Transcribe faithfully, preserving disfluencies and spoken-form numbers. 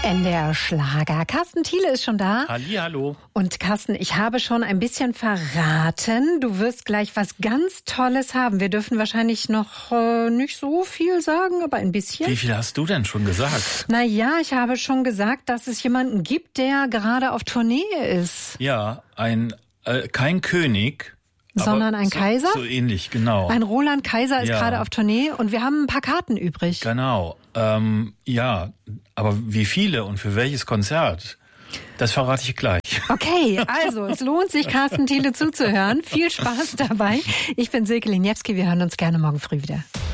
N D R Schlager. Carsten Thiele ist schon da. Hallihallo. Und Carsten, ich habe schon ein bisschen verraten. Du wirst gleich was ganz Tolles haben. Wir dürfen wahrscheinlich noch äh, nicht so viel sagen, aber ein bisschen. Wie viel hast du denn schon gesagt? Naja, ich habe schon gesagt, dass es jemanden gibt, der gerade auf Tournee ist. Ja, ein äh, kein König. Sondern ein so, Kaiser? So ähnlich, genau. Ein Roland Kaiser ist ja. gerade auf Tournee und wir haben ein paar Karten übrig. Genau. Ähm, ja, aber wie viele und für welches Konzert? Das verrate ich gleich. Okay, also es lohnt sich, Carsten Thiele zuzuhören. Viel Spaß dabei. Ich bin Silke Liniewski. Wir hören uns gerne morgen früh wieder.